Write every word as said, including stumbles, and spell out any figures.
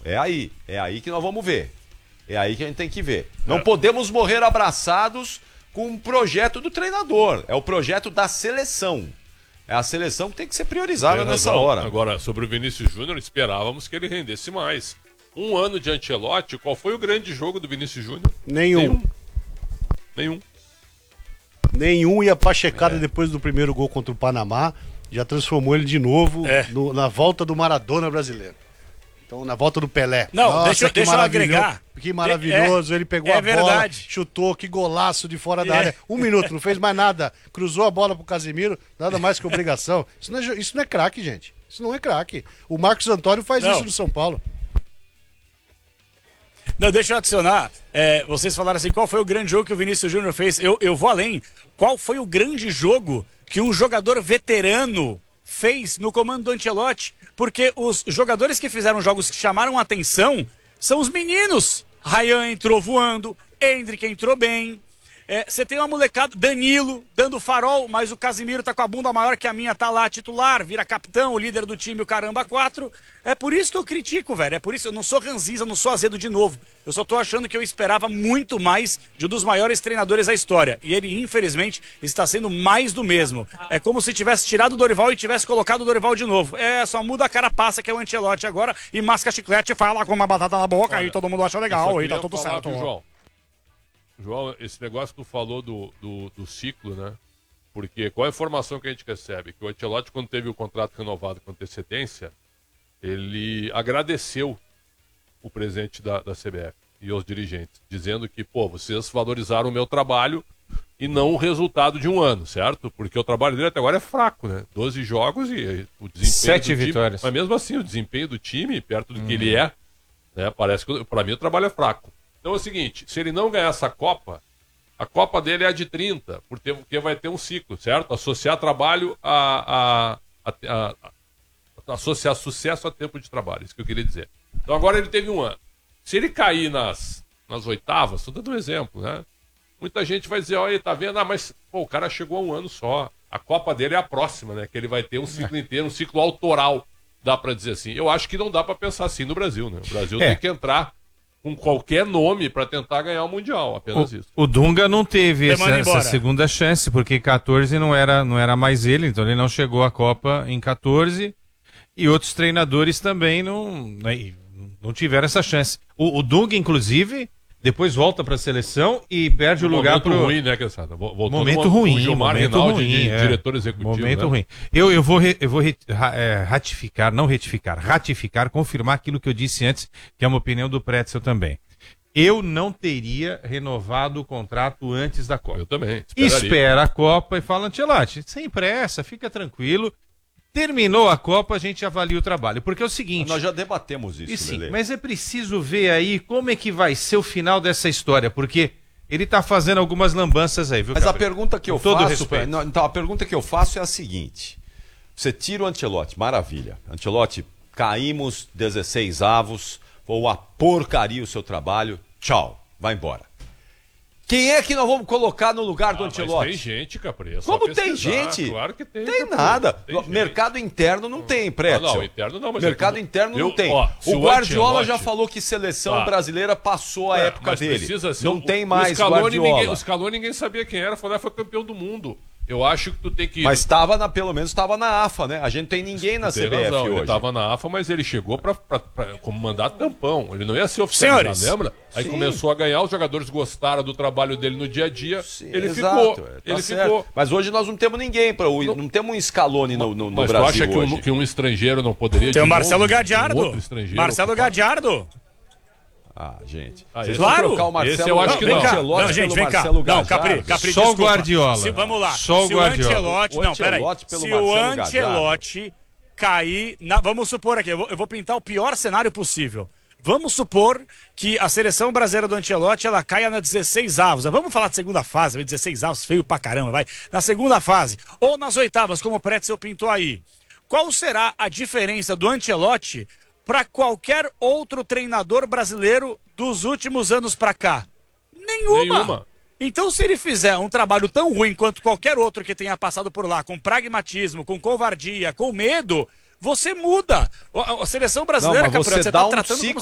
é aí. É aí que nós vamos ver. É aí que a gente tem que ver. Não é. podemos morrer abraçados com um projeto do treinador. É o projeto da seleção. É a seleção que tem que ser priorizada nessa hora. Agora, sobre o Vinícius Júnior, esperávamos que ele rendesse mais. Um ano de Ancelotti, qual foi o grande jogo do Vinícius Júnior? Nenhum. Nenhum. Nenhum. Nenhum, e a pachecada é. depois do primeiro gol contra o Panamá já transformou ele de novo é. no, na volta do Maradona brasileiro. Então, na volta do Pelé. Não, Nossa, deixa, que deixa eu agregar. Que maravilhoso, é, ele pegou é a bola, verdade. chutou, que golaço de fora da é. área. Um minuto, não fez mais nada. Cruzou a bola pro Casemiro, nada mais que obrigação. Isso não é, isso não é craque, gente. Isso não é craque. O Marcos Antônio faz não. isso no São Paulo. Não, deixa eu adicionar. É, vocês falaram assim, qual foi o grande jogo que o Vinícius Júnior fez? Eu, eu vou além. Qual foi o grande jogo que um jogador veterano fez no comando do Ancelotti? Porque os jogadores que fizeram jogos que chamaram a atenção são os meninos. Ryan entrou voando, Endrick entrou bem. Você é, tem uma molecada, Danilo, dando farol, mas o Casemiro tá com a bunda maior que a minha, tá lá titular, vira capitão, o líder do time, o caramba quatro. É por isso que eu critico, velho. É por isso, eu não sou ranzinza, não sou azedo de novo. Eu só tô achando que eu esperava muito mais de um dos maiores treinadores da história. E ele, infelizmente, está sendo mais do mesmo. É como se tivesse tirado o Dorival e tivesse colocado o Dorival de novo. É, só muda a carapaça, que é o Ancelotti agora, e masca chiclete e fala com uma batata na boca. Olha, aí todo mundo acha legal, e tá tudo certo. João. João, esse negócio que tu falou do, do, do ciclo, né? Porque qual é a informação que a gente recebe? Que o Ancelotti, quando teve o contrato renovado com antecedência, ele agradeceu o presidente da, da C B F e os dirigentes, dizendo que, pô, vocês valorizaram o meu trabalho e não o resultado de um ano, certo? Porque o trabalho dele até agora é fraco, né? doze jogos e o desempenho Sete do time, vitórias. mas mesmo assim, o desempenho do time, perto do hum. que ele é, né? Parece que, pra mim, o trabalho é fraco. Então é o seguinte, se ele não ganhar essa Copa, a Copa dele é a de trinta, porque vai ter um ciclo, certo? Associar trabalho a, a, a, a, a associar sucesso a tempo de trabalho, isso que eu queria dizer. Então agora ele teve um ano. Se ele cair nas, nas oitavas, estou dando um exemplo, né? Muita gente vai dizer, olha, tá vendo? Ah, mas pô, o cara chegou a um ano só. A Copa dele é a próxima, né? Que ele vai ter um ciclo inteiro, um ciclo autoral, dá para dizer assim. Eu acho que não dá para pensar assim no Brasil, né? O Brasil é. tem que entrar com qualquer nome para tentar ganhar o Mundial, apenas o, isso. O Dunga não teve essa, essa segunda chance, porque quatorze não era, não era mais ele, então ele não chegou à Copa em quatorze, e outros treinadores também não, não tiveram essa chance. O, o Dunga, inclusive, depois volta para a seleção e perde um o lugar para o... Momento ruim, né, Cassada? Voltou momento no, ruim, no Gilmar momento Rinaldi, ruim, de, é. diretor executivo. Momento né? ruim. Eu, eu vou, eu vou ratificar, não retificar, ratificar, confirmar aquilo que eu disse antes, que é uma opinião do Pretzel também. Eu não teria renovado o contrato antes da Copa. Eu também. Esperaria. Espera a Copa e fala, Ancelotti, sem pressa, fica tranquilo. Terminou a Copa, a gente avalia o trabalho. Porque é o seguinte... Nós já debatemos isso, e sim, Lelê. Mas é preciso ver aí como é que vai ser o final dessa história, porque ele tá fazendo algumas lambanças aí, viu, Mas Gabriel? a pergunta que eu Com todo faço... respeito. Não, então, a pergunta que eu faço é a seguinte. Você tira o Ancelotti, maravilha. Ancelotti, caímos dezesseis avos, foi uma porcaria o seu trabalho, tchau, vai embora. Quem é que nós vamos colocar no lugar do ah, Ancelotti? Tem gente, Capri. É Como tem gente? Claro que tem. Tem Capri. nada. Tem mercado gente. interno não tem, Pretzel. Ah, não, interno não, mas mercado é que... interno eu, não tem. Ó, o Guardiola Ancelotti... já falou que seleção tá. brasileira passou a é, época dele. Ser... Não o, tem mais o Guardiola. Ninguém, o Scaloni ninguém sabia quem era, foi lá, foi campeão do mundo. Eu acho que tu tem que... Mas estava, na, pelo menos estava na A F A, né? A gente não tem ninguém na C B F razão, hoje. Ele estava na A F A, mas ele chegou pra, pra, pra, como mandato tampão. Ele não ia ser oficializado, lembra? Aí Sim. começou a ganhar, os jogadores gostaram do trabalho dele no dia a dia. Sim, ele exato, ficou. Tá ele ficou. Mas hoje nós não temos ninguém, pra, não, não temos um Scaloni no, no, no mas Brasil. Mas tu acha que um, que um estrangeiro não poderia... Tem o Marcelo Gadiardo. Um Marcelo Gadiardo. Ah, gente. Ah, claro. Trocar o Marcelo, esse eu acho que não. Não, gente, vem cá. Não, Capri, Capri, Só o Guardiola. Se, vamos lá. Só o Se Guardiola. o Ancelotti... Não, peraí. Se o Ancelotti cair... Na, vamos supor aqui, eu vou, eu vou pintar o pior cenário possível. Vamos supor que a seleção brasileira do Ancelotti, ela caia na dezesseis avos. Vamos falar de segunda fase, dezesseis avos, feio pra caramba, vai. Na segunda fase. Ou nas oitavas, como o Pretzel pintou aí. Qual será a diferença do Ancelotti para qualquer outro treinador brasileiro dos últimos anos para cá? Nenhuma. Nenhuma. Então, se ele fizer um trabalho tão ruim quanto qualquer outro que tenha passado por lá, com pragmatismo, com covardia, com medo, você muda. A, a seleção brasileira, não, mas Capri, você, você dá tá um tratando ciclo